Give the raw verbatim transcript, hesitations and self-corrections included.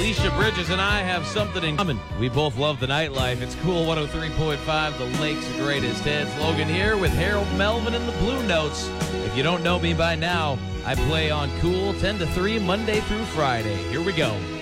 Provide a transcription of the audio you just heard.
Alicia Bridges and I have something in common. We both love the nightlife. It's Cool one oh three point five, the Lake's greatest hits. Logan here with Harold Melvin and the Blue Notes. If you don't know me by now, I play on Cool ten to three Monday through Friday. Here we go.